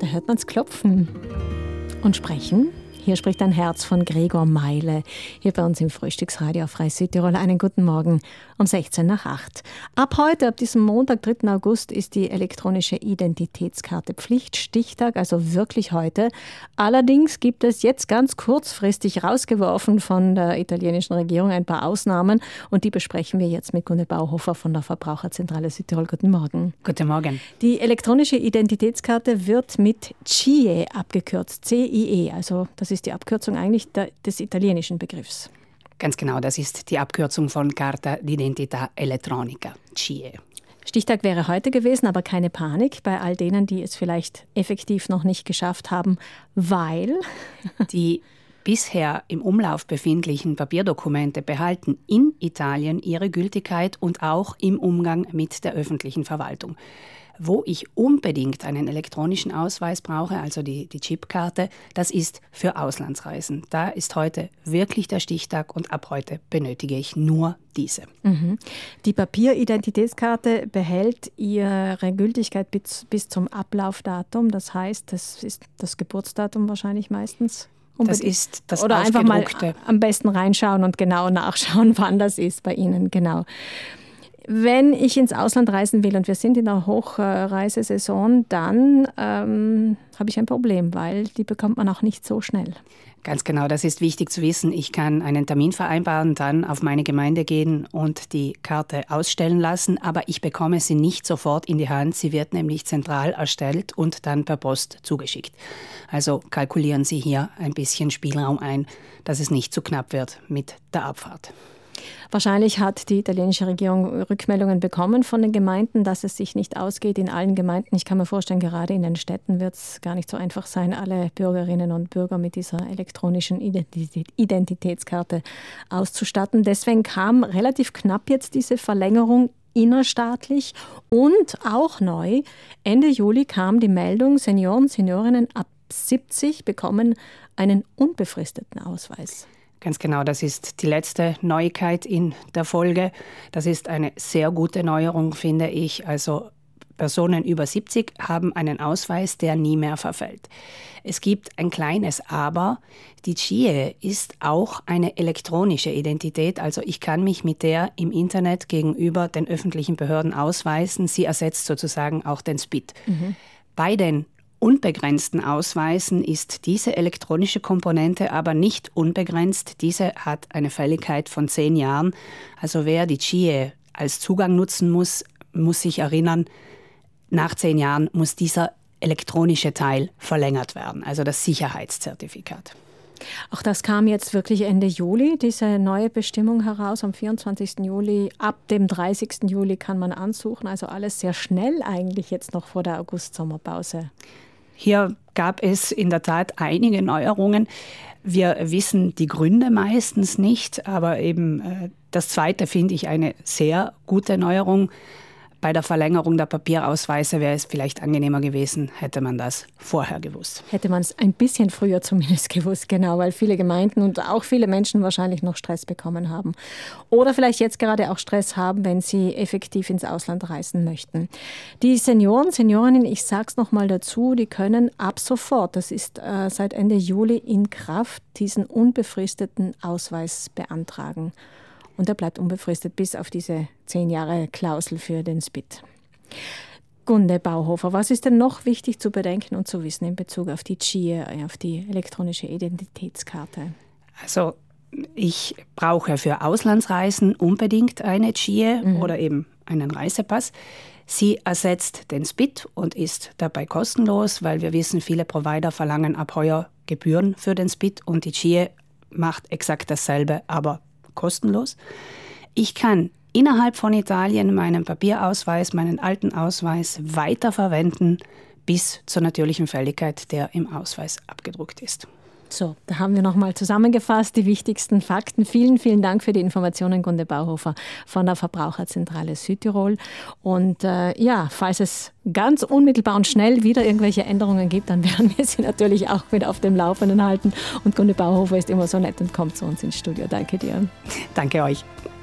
Da hört man's klopfen. Und sprechen? Hier spricht ein Herz von Gregor Meile. Hier bei uns im Frühstücksradio auf Frei Südtirol. Einen guten Morgen um 6:16. Ab heute, ab diesem Montag, 3. August, ist die elektronische Identitätskarte Pflicht. Stichtag, also wirklich heute. Allerdings gibt es jetzt ganz kurzfristig rausgeworfen von der italienischen Regierung ein paar Ausnahmen. Und die besprechen wir jetzt mit Gunde Bauhofer von der Verbraucherzentrale Südtirol. Guten Morgen. Guten Morgen. Die elektronische Identitätskarte wird mit CIE abgekürzt. CIE, also das ist die Abkürzung eigentlich des italienischen Begriffs. Ganz genau, das ist die Abkürzung von Carta d'Identità Elettronica, CIE. Stichtag wäre heute gewesen, aber keine Panik bei all denen, die es vielleicht effektiv noch nicht geschafft haben, weil die bisher im Umlauf befindlichen Papierdokumente behalten in Italien ihre Gültigkeit und auch im Umgang mit der öffentlichen Verwaltung. Wo ich unbedingt einen elektronischen Ausweis brauche, also die Chipkarte, das ist für Auslandsreisen. Da ist heute wirklich der Stichtag und ab heute benötige ich nur diese. Mhm. Die Papieridentitätskarte behält ihre Gültigkeit bis zum Ablaufdatum. Das heißt, das ist das Geburtsdatum wahrscheinlich meistens. Das ist das Oder einfach mal Ausgedruckte. Am besten reinschauen und genau nachschauen, wann das ist bei Ihnen, genau. Wenn ich ins Ausland reisen will und wir sind in der Hochreisesaison, dann habe ich ein Problem, weil die bekommt man auch nicht so schnell. Ganz genau, das ist wichtig zu wissen. Ich kann einen Termin vereinbaren, dann auf meine Gemeinde gehen und die Karte ausstellen lassen, aber ich bekomme sie nicht sofort in die Hand. Sie wird nämlich zentral erstellt und dann per Post zugeschickt. Also kalkulieren Sie hier ein bisschen Spielraum ein, dass es nicht zu knapp wird mit der Abfahrt. Wahrscheinlich hat die italienische Regierung Rückmeldungen bekommen von den Gemeinden, dass es sich nicht ausgeht in allen Gemeinden. Ich kann mir vorstellen, gerade in den Städten wird es gar nicht so einfach sein, alle Bürgerinnen und Bürger mit dieser elektronischen Identitätskarte auszustatten. Deswegen kam relativ knapp jetzt diese Verlängerung innerstaatlich und auch neu. Ende Juli kam die Meldung, Senioren, Seniorinnen ab 70 bekommen einen unbefristeten Ausweis. Ganz genau, das ist die letzte Neuigkeit in der Folge. Das ist eine sehr gute Neuerung, finde ich. Also Personen über 70 haben einen Ausweis, der nie mehr verfällt. Es gibt ein kleines Aber. Die CIE ist auch eine elektronische Identität. Also ich kann mich mit der im Internet gegenüber den öffentlichen Behörden ausweisen. Sie ersetzt sozusagen auch den SPID. Bei den unbegrenzten Ausweisen ist diese elektronische Komponente aber nicht unbegrenzt. Diese hat eine Fälligkeit von 10 Jahren. Also wer die CIE als Zugang nutzen muss sich erinnern, nach 10 Jahren muss dieser elektronische Teil verlängert werden, also das Sicherheitszertifikat. Auch das kam jetzt wirklich Ende Juli, diese neue Bestimmung heraus, am 24. Juli. Ab dem 30. Juli kann man ansuchen, also alles sehr schnell eigentlich jetzt noch vor der August-Sommerpause. Hier gab es in der Tat einige Neuerungen. Wir wissen die Gründe meistens nicht, aber eben das Zweite finde ich eine sehr gute Neuerung. Bei der Verlängerung der Papierausweise wäre es vielleicht angenehmer gewesen, hätte man das vorher gewusst. Hätte man es ein bisschen früher zumindest gewusst, genau, weil viele Gemeinden und auch viele Menschen wahrscheinlich noch Stress bekommen haben. Oder vielleicht jetzt gerade auch Stress haben, wenn sie effektiv ins Ausland reisen möchten. Die Senioren, Seniorinnen, ich sage es nochmal dazu, die können ab sofort, das ist seit Ende Juli in Kraft, diesen unbefristeten Ausweis beantragen. Und er bleibt unbefristet bis auf diese 10 Jahre Klausel für den SPID. Gunde Bauhofer, was ist denn noch wichtig zu bedenken und zu wissen in Bezug auf die CIE, auf die elektronische Identitätskarte? Also ich brauche für Auslandsreisen unbedingt eine CIE oder eben einen Reisepass. Sie ersetzt den SPID und ist dabei kostenlos, weil wir wissen, viele Provider verlangen ab heuer Gebühren für den SPID und die CIE macht exakt dasselbe, aber kostenlos. Ich kann innerhalb von Italien meinen Papierausweis, meinen alten Ausweis weiterverwenden bis zur natürlichen Fälligkeit, der im Ausweis abgedruckt ist. So, da haben wir nochmal zusammengefasst die wichtigsten Fakten. Vielen, vielen Dank für die Informationen, Gunde Bauhofer von der Verbraucherzentrale Südtirol. Und falls es ganz unmittelbar und schnell wieder irgendwelche Änderungen gibt, dann werden wir Sie natürlich auch wieder auf dem Laufenden halten. Und Gunde Bauhofer ist immer so nett und kommt zu uns ins Studio. Danke dir. Danke euch.